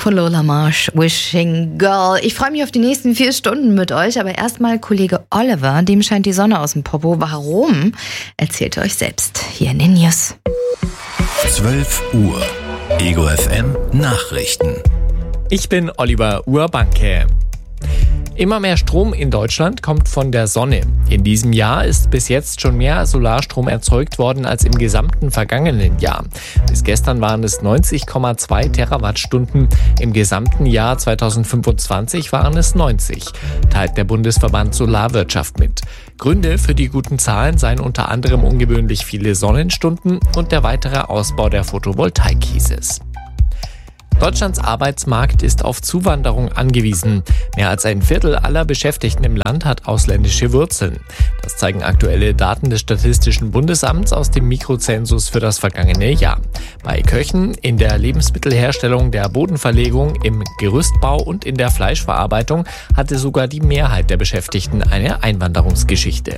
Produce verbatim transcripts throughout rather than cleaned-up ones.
von Lola Marsh, Wishing Girl. Ich freue mich auf die nächsten vier Stunden mit euch, aber erstmal Kollege Oliver, dem scheint die Sonne aus dem Popo. Warum? Erzählt ihr euch selbst hier in den News. zwölf Uhr, Ego F M Nachrichten. Ich bin Oliver Urbanke. Immer mehr Strom in Deutschland kommt von der Sonne. In diesem Jahr ist bis jetzt schon mehr Solarstrom erzeugt worden als im gesamten vergangenen Jahr. Bis gestern waren es neunzig Komma zwei Terawattstunden. Im gesamten Jahr zweitausendfünfundzwanzig waren es neunzig, teilt der Bundesverband Solarwirtschaft mit. Gründe für die guten Zahlen seien unter anderem ungewöhnlich viele Sonnenstunden und der weitere Ausbau der Photovoltaik, hieß es. Deutschlands Arbeitsmarkt ist auf Zuwanderung angewiesen. Mehr als ein Viertel aller Beschäftigten im Land hat ausländische Wurzeln. Das zeigen aktuelle Daten des Statistischen Bundesamts aus dem Mikrozensus für das vergangene Jahr. Bei Köchen, in der Lebensmittelherstellung, der Bodenverlegung, im Gerüstbau und in der Fleischverarbeitung hatte sogar die Mehrheit der Beschäftigten eine Einwanderungsgeschichte.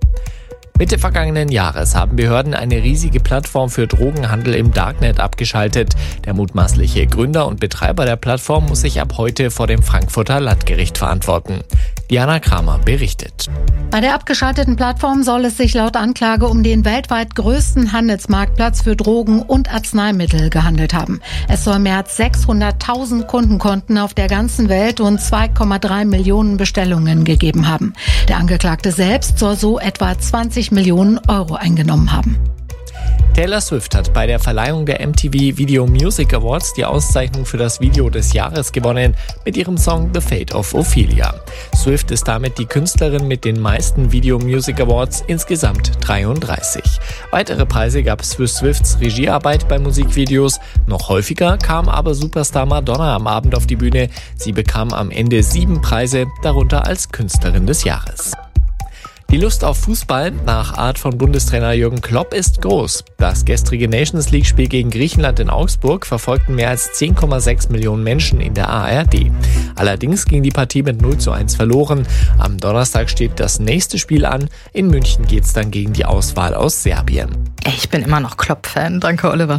Mitte vergangenen Jahres haben Behörden eine riesige Plattform für Drogenhandel im Darknet abgeschaltet. Der mutmaßliche Gründer und Betreiber der Plattform muss sich ab heute vor dem Frankfurter Landgericht verantworten. Diana Kramer berichtet. Bei der abgeschalteten Plattform soll es sich laut Anklage um den weltweit größten Handelsmarktplatz für Drogen und Arzneimittel gehandelt haben. Es soll mehr als sechshunderttausend Kundenkonten auf der ganzen Welt und zwei Komma drei Millionen Bestellungen gegeben haben. Der Angeklagte selbst soll so etwa zwanzig Millionen Euro eingenommen haben. Taylor Swift hat bei der Verleihung der M T V Video Music Awards die Auszeichnung für das Video des Jahres gewonnen mit ihrem Song The Fate of Ophelia. Swift ist damit die Künstlerin mit den meisten Video Music Awards, insgesamt dreiunddreißig. Weitere Preise gab es für Swifts Regiearbeit bei Musikvideos. Noch häufiger kam aber Superstar Madonna am Abend auf die Bühne. Sie bekam am Ende sieben Preise, darunter als Künstlerin des Jahres. Die Lust auf Fußball nach Art von Bundestrainer Jürgen Klopp ist groß. Das gestrige Nations-League-Spiel gegen Griechenland in Augsburg verfolgten mehr als zehn Komma sechs Millionen Menschen in der A R D. Allerdings ging die Partie mit null zu eins verloren. Am Donnerstag steht das nächste Spiel an. In München geht's dann gegen die Auswahl aus Serbien. Ich bin immer noch Klopp-Fan. Danke, Oliver.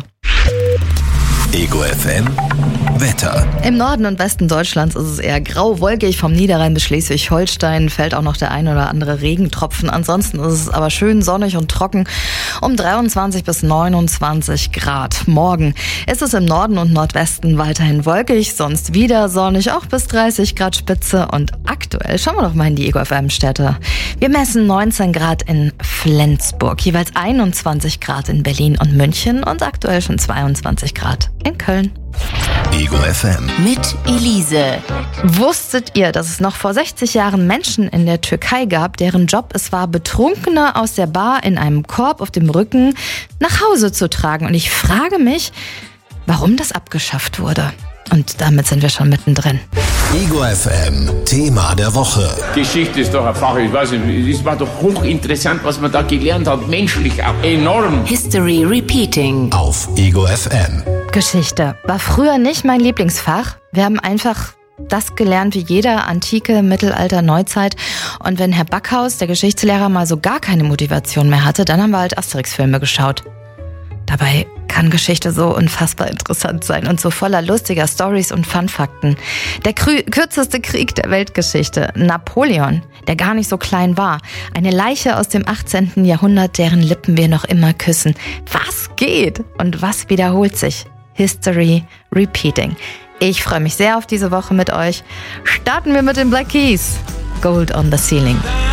Ego F M Wetter. Im Norden und Westen Deutschlands ist es eher grau, wolkig. Vom Niederrhein bis Schleswig-Holstein fällt auch noch der ein oder andere Regentropfen. Ansonsten ist es aber schön sonnig und trocken um dreiundzwanzig bis neunundzwanzig Grad. Morgen ist es im Norden und Nordwesten weiterhin wolkig, sonst wieder sonnig, auch bis dreißig Grad Spitze. Und aktuell schauen wir doch mal in die Ego F M-Städte. Wir messen neunzehn Grad in Flensburg, jeweils einundzwanzig Grad in Berlin und München und aktuell schon zweiundzwanzig Grad in Köln. Ego F M mit Elise. Wusstet ihr, dass es noch vor sechzig Jahren Menschen in der Türkei gab, deren Job es war, Betrunkene aus der Bar in einem Korb auf dem Rücken nach Hause zu tragen? Und ich frage mich, warum das abgeschafft wurde. Und damit sind wir schon mittendrin. Ego F M Thema der Woche. Geschichte ist doch eine Sache, ich weiß nicht, es war doch hochinteressant, was man da gelernt hat, menschlich auch enorm. History Repeating Auf Ego F M. Geschichte war früher nicht mein Lieblingsfach. Wir haben einfach das gelernt wie jeder Antike, Mittelalter, Neuzeit. Und wenn Herr Backhaus, der Geschichtslehrer, mal so gar keine Motivation mehr hatte, dann haben wir halt Asterix-Filme geschaut. Dabei kann Geschichte so unfassbar interessant sein und so voller lustiger Storys und Funfakten. Der krü- kürzeste Krieg der Weltgeschichte, Napoleon, der gar nicht so klein war. Eine Leiche aus dem achtzehnten Jahrhundert, deren Lippen wir noch immer küssen. Was geht und was wiederholt sich? History Repeating. Ich freue mich sehr auf diese Woche mit euch. Starten wir mit den Black Keys. Gold on the Ceiling.